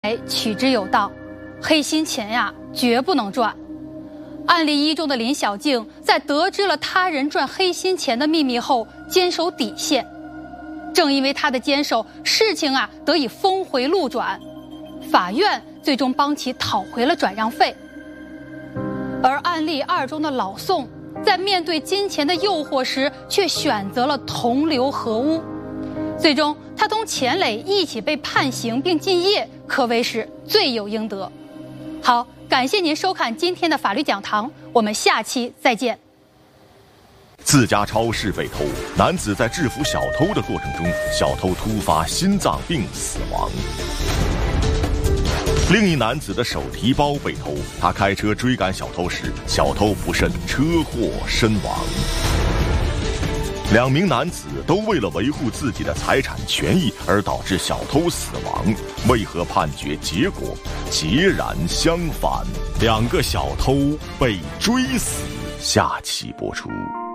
取之有道，黑心钱呀，绝不能赚。案例1中的林小静在得知了他人赚黑心钱的秘密后，坚守底线。正因为他的坚守，事情得以峰回路转，法院最终帮其讨回了转让费。而案例2中的老宋，在面对金钱的诱惑时，却选择了同流合污。最终，他同钱磊一起被判刑并进业，可谓是罪有应得。好，感谢您收看今天的法律讲堂，我们下期再见。 自家超市被偷，男子在制服小偷的过程中，小偷突发心脏病死亡。另一男子的手提包被偷，他开车追赶小偷时，小偷不慎车祸身亡。2名男子都为了维护自己的财产权益而导致小偷死亡，为何判决结果截然相反？2个小偷被追死，下期播出。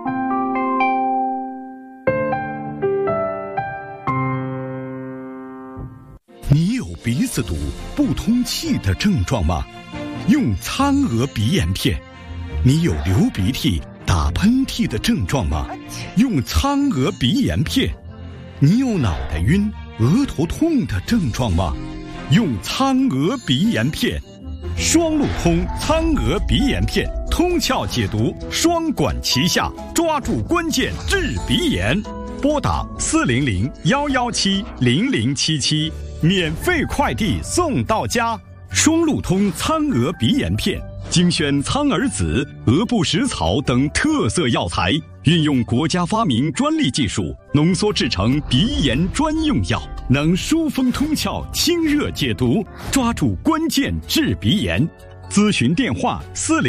你有鼻子堵、不通气的症状吗？用苍娥鼻炎片。你有流鼻涕、打喷嚏的症状吗？用苍娥鼻炎片。你有脑袋晕、额头痛的症状吗？用苍娥鼻炎片。双路通苍娥鼻炎片，通窍解毒，双管齐下，抓住关键治鼻炎。拨打400-117-0077，免费快递送到家。双路通苍娥鼻炎片，精选苍耳子、鹅不食草等特色药材，运用国家发明专利技术，浓缩制成鼻炎专用药，能疏风通窍、清热解毒，抓住关键治鼻炎。咨询电话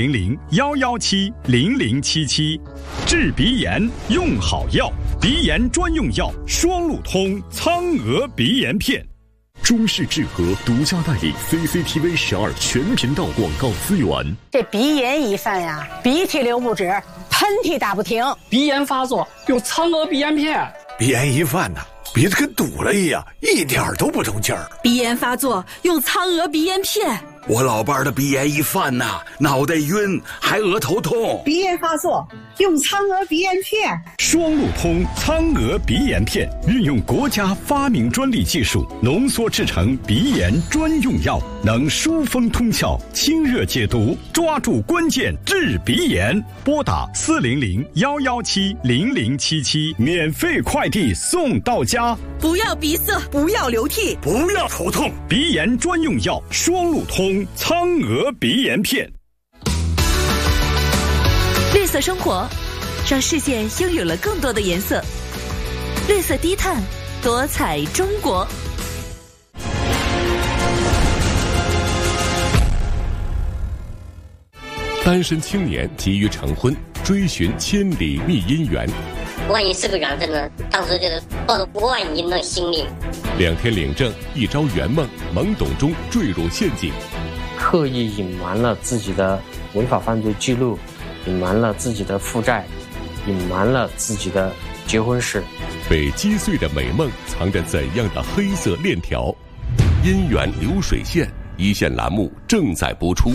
400-117-0077，治鼻炎用好药，鼻炎专用药双路通苍娥鼻炎片。 中视智和独家代理 CCTV 12全频道广告资源。 这鼻炎一犯呀，鼻涕流不止，喷嚏打不停， 鼻炎发作用苍娥鼻炎片。 鼻炎一犯呢，鼻子跟堵了一样，一点都不通气儿。 鼻炎发作用苍娥鼻炎片。 我老伴儿的鼻炎一犯呐，脑袋晕，还额头痛。 鼻炎发作用苍娥鼻炎片。 双路通苍娥鼻炎片，运用国家发明专利技术，浓缩制成鼻炎专用药，能疏风通窍、清热解毒，抓住关键治鼻炎。拨打400-117-0077，免费快递送到家。 不要鼻塞，不要流涕， 不要头痛， 鼻炎专用药双路通苍娥鼻炎片。 绿色生活，让世界拥有了更多的颜色。绿色低碳，多彩中国。 单身青年急于成婚，追寻千里觅姻缘。 万一是个缘分呢？当时就是抱着万一的心理。 2天领证，一朝圆梦，懵懂中坠入陷阱。 刻意隐瞒了自己的违法犯罪记录，隐瞒了自己的负债，隐瞒了自己的结婚史。 被击碎的美梦藏着怎样的黑色链条？姻缘流水线，一线栏目正在播出。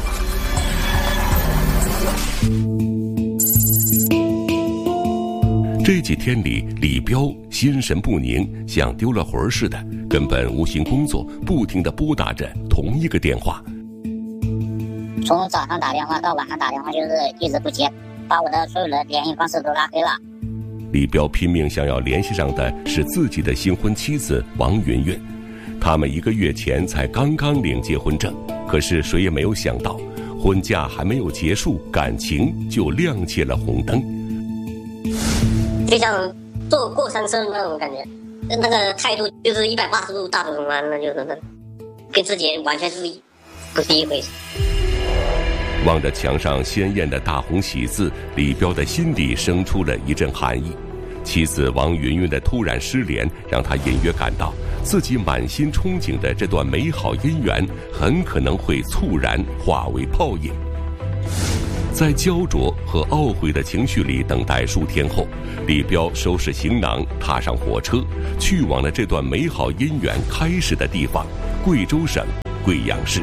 这几天里，李彪心神不宁，像丢了魂似的，根本无心工作，不停地拨打着同一个电话。 从早上打电话到晚上打电话，就是一直不接，把我的所有的联系方式都拉黑了。 李彪拼命想要联系上的是自己的新婚妻子王云云，他们1个月前才刚刚领结婚证，可是谁也没有想到，婚假还没有结束，感情就亮起了红灯。 就像坐过山车那种感觉，那个态度就是180度大转弯，那就是跟自己完全是不是一回事。 望着墙上鲜艳的大红喜字，李彪的心底生出了一阵寒意。妻子王云云的突然失联，让他隐约感到自己满心憧憬的这段美好姻缘很可能会猝然化为泡影。在焦灼和懊悔的情绪里等待数天后，李彪收拾行囊，踏上火车，去往了这段美好姻缘开始的地方——贵州省贵阳市。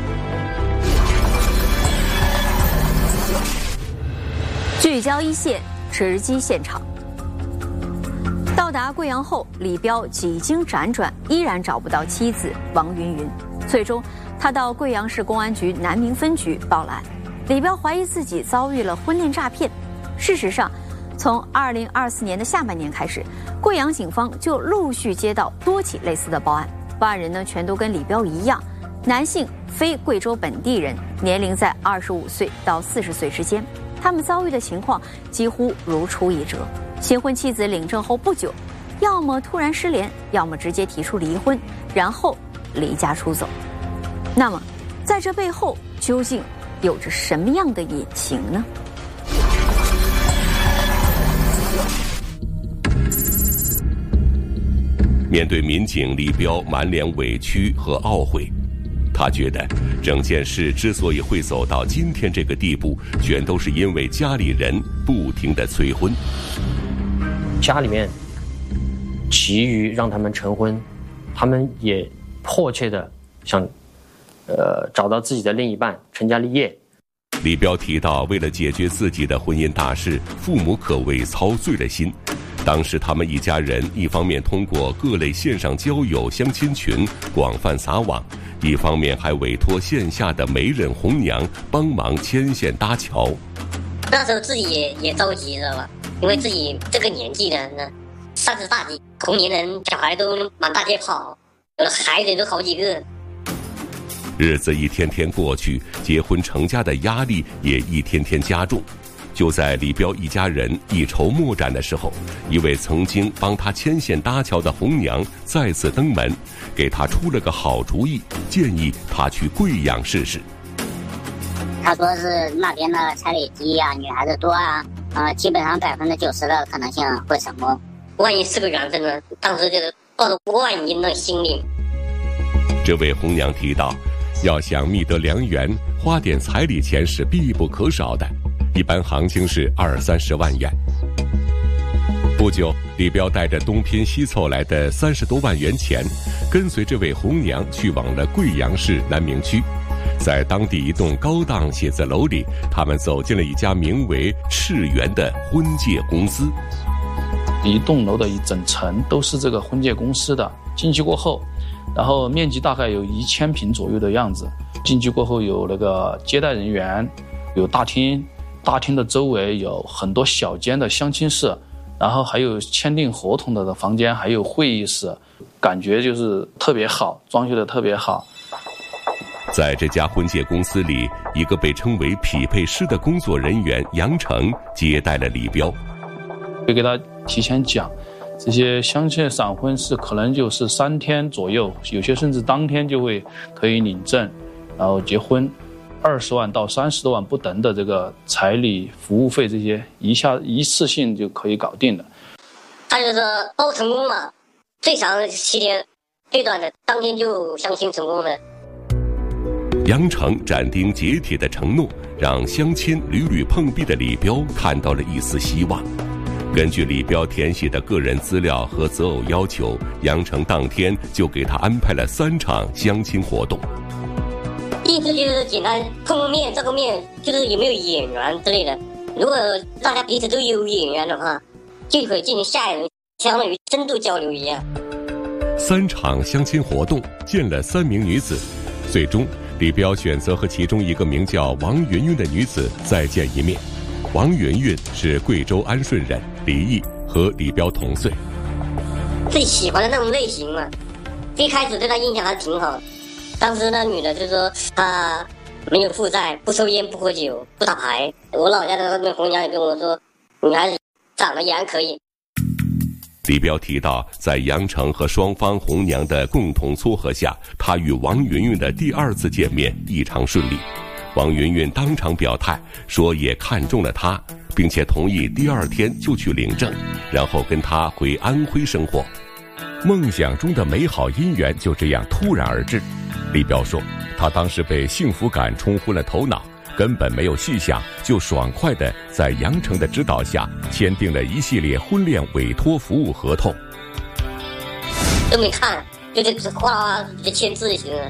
聚焦一线，直击现场。到达贵阳后，李彪几经辗转，依然找不到妻子王云云。最终，他到贵阳市公安局南明分局报了案。李彪怀疑自己遭遇了婚恋诈骗。事实上，从2024年的下半年开始，贵阳警方就陆续接到多起类似的报案。报案人呢，全都跟李彪一样，男性，非贵州本地人，年龄在25岁到40岁之间。他们遭遇的情况几乎如出一辙。新婚妻子领证后不久，要么突然失联，要么直接提出离婚，然后离家出走。那么，在这背后究竟有着什么样的隐情呢？ 面对民警李彪满脸委屈和懊悔，他觉得整件事之所以会走到今天这个地步，全都是因为家里人不停地催婚。 家里面急于让他们成婚，他们也迫切地想找到自己的另一半，成家立业。 李彪提到，为了解决自己的婚姻大事，父母可谓操碎了心。当时他们一家人一方面通过各类线上交友相亲群广泛撒网，一方面还委托线下的媒人红娘帮忙牵线搭桥。 那时候自己也着急，知道吧？因为自己这个年纪的呢，30大几，同龄人小孩都满大街跑，有的孩子都好几个。 日子一天天过去，结婚成家的压力也一天天加重。就在李彪一家人一筹莫展的时候，一位曾经帮他牵线搭桥的红娘再次登门，给他出了个好主意，建议他去贵阳试试。 他说是那边的彩礼低啊，女孩子多啊，基本上90%的可能性会成功。 万一是个缘分呢？当时就是抱着万一的心理。 这位红娘提到，要想觅得良缘，花点彩礼钱是必不可少的。一般行情是20-30万元。不久，李彪带着东拼西凑来的30多万元钱，跟随这位红娘去往了贵阳市南明区。在当地一栋高档写字楼里，他们走进了一家名为赤源的婚介公司。 一栋楼的一整层都是这个婚介公司的。进去过后，然后面积大概有1000平左右的样子。进去过后有那个接待人员，有大厅，大厅的周围有很多小间的相亲室，然后还有签订合同的房间，还有会议室，感觉就是特别好，装修的特别好。 在这家婚介公司里，一个被称为匹配师的工作人员杨成接待了李彪。 会给他提前讲，这些相亲闪婚是可能就是3天左右，有些甚至当天就会可以领证，然后结婚。20万到30多万不等的这个彩礼、服务费，这些一次性就可以搞定的。 他就说包成功了，最长7天，最短的当天就相亲成功了。 杨成斩钉截铁的承诺，让相亲屡屡碰壁的李彪看到了一丝希望。根据李彪填写的个人资料和择偶要求，杨成当天就给他安排了3场相亲活动。 意思就是简单碰个面、照个面，就是有没有眼缘之类的。如果大家彼此都有眼缘的话，就可以进行下一轮，相当于深度交流一样。 3场相亲活动，见了3名女子，最终李彪选择和其中一个名叫王云云的女子再见一面。王云云是贵州安顺人，离异，和李彪同岁。 自己喜欢的那种类型嘛，一开始对他印象还挺好。当时那女的就说她没有负债，不抽烟，不喝酒，不打牌。我老家的那红娘也跟我说，女孩子长得也还可以。 李彪提到，在杨成和双方红娘的共同撮合下，他与王云云的第2次见面异常顺利。王云云当场表态说也看中了他，并且同意第2天就去领证，然后跟他回安徽生活。梦想中的美好姻缘就这样突然而至。李彪说，他当时被幸福感冲昏了头脑，根本没有细想，就爽快地在杨成的指导下签订了一系列婚恋委托服务合同。 都没看，就是哗啦哗啦就签字就行了。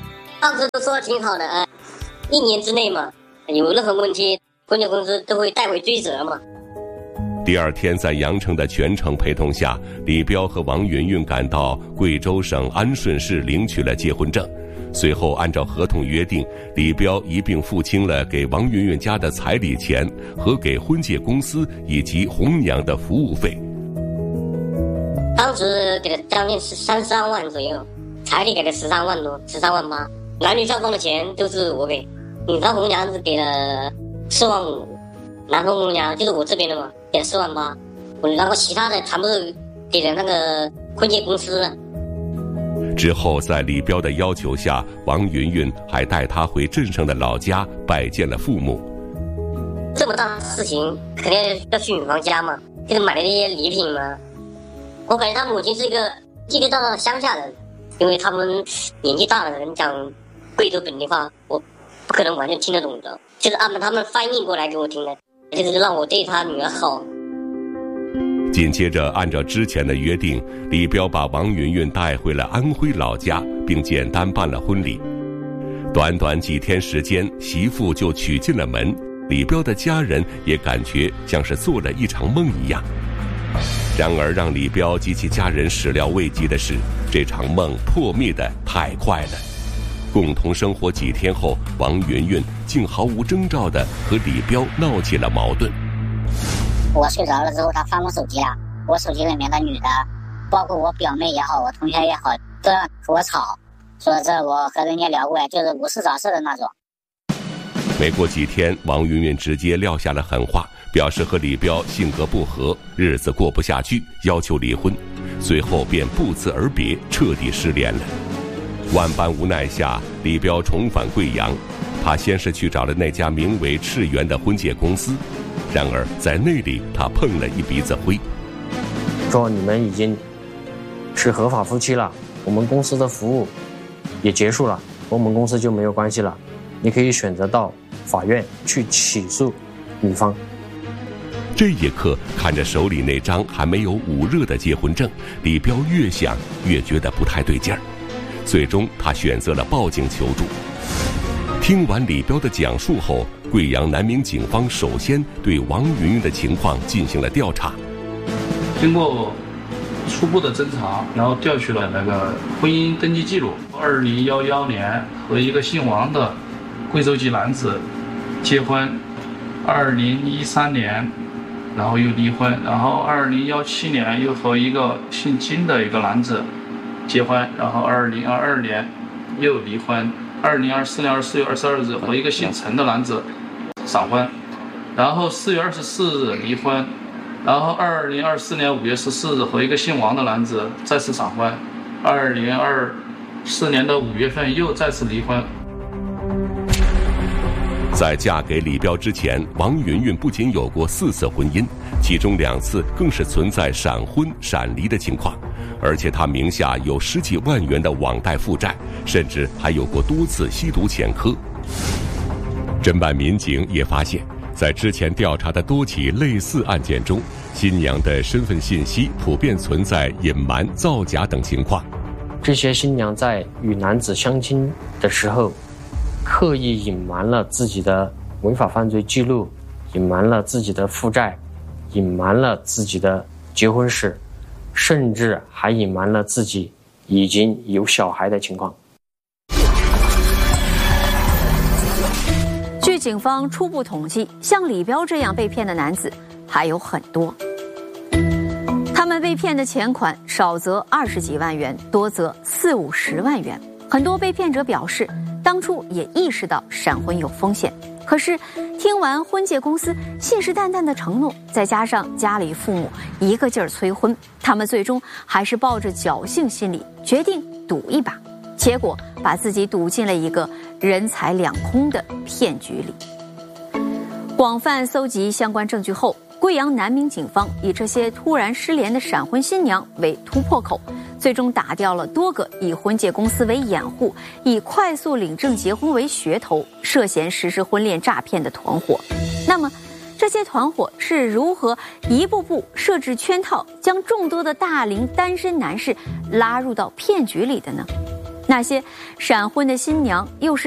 当时都说的挺好的，1年之内嘛，有任何问题，婚介公司都会代为追责嘛。 第二天，在杨成的全程陪同下，李彪和王云云赶到贵州省安顺市领取了结婚证。随后，按照合同约定，李彪一并付清了给王云云家的彩礼钱和给婚介公司以及红娘的服务费。 当时给了将近32万左右，彩礼给了13万多，13万8，男女双方的钱都是我给，女方红娘是给了4万5，男方红娘就是我这边的嘛，给了4万8，然后其他的全部是给了那个婚介公司了。 之后，在李彪的要求下，王云云还带他回镇上的老家拜见了父母。 这么大的事情，肯定要去女方家嘛，就是买了那些礼品嘛。我感觉他母亲是一个地地道道的乡下人，因为他们年纪大的人讲贵州本地话，我不可能完全听得懂的，就是按照他们翻译过来给我听的，就是让我对他女儿好。 紧接着，按照之前的约定，李彪把王云云带回了安徽老家，并简单办了婚礼。短短几天时间，媳妇就娶进了门。李彪的家人也感觉像是做了一场梦一样。然而，让李彪及其家人始料未及的是，这场梦破灭得太快了。共同生活几天后，王云云竟毫无征兆地和李彪闹起了矛盾。 我睡着了之后，他翻我手机了，我手机里面的女的，包括我表妹也好，我同学也好，都要和我吵，说这我和人家聊过，就是无事找事的那种。 没过几天，王云云直接撂下了狠话，表示和李彪性格不合，日子过不下去，要求离婚。随后便不辞而别，彻底失联了。万般无奈下，李彪重返贵阳，他先是去找了那家名为赤源的婚介公司，然而在那里他碰了一鼻子灰。 说你们已经是合法夫妻了，我们公司的服务也结束了，和我们公司就没有关系了，你可以选择到法院去起诉女方。 这一刻，看着手里那张还没有捂热的结婚证，李彪越想越觉得不太对劲儿。最终，他选择了报警求助。听完李彪的讲述后，贵阳南明警方首先对王云云的情况进行了调查。 经过初步的侦查，然后调取了那个婚姻登记记录，2011年和一个姓王的贵州籍男子结婚，2013年然后又离婚，然后2017年又和一个姓金的一个男子结婚，然后2022年又离婚，2024年24月22日和一个姓陈的男子闪婚，然后4月24日离婚，然后2024年5月14日和一个姓王的男子再次闪婚，2024年的5月份又再次离婚。 在嫁给李彪之前，王云云不仅有过4次婚姻，其中2次更是存在闪婚闪离的情况，而且她名下有10几万元的网贷负债，甚至还有过多次吸毒前科。侦办民警也发现，在之前调查的多起类似案件中，新娘的身份信息普遍存在隐瞒、造假等情况。 这些新娘在与男子相亲的时候，刻意隐瞒了自己的违法犯罪记录，隐瞒了自己的负债，隐瞒了自己的结婚史，甚至还隐瞒了自己已经有小孩的情况。 据警方初步统计，像李彪这样被骗的男子还有很多。他们被骗的钱款少则20几万元，多则40-50万元。很多被骗者表示，当初也意识到闪婚有风险，可是听完婚介公司信誓旦旦的承诺，再加上家里父母一个劲儿催婚，他们最终还是抱着侥幸心理，决定赌一把。结果把自己赌进了一个人财两空的骗局里。广泛搜集相关证据后，贵阳南明警方以这些突然失联的闪婚新娘为突破口，最终打掉了多个以婚介公司为掩护，以快速领证结婚为噱头，涉嫌实施婚恋诈骗的团伙。那么这些团伙是如何一步步设置圈套，将众多的大龄单身男士拉入到骗局里的呢？ 那些闪婚的新娘又是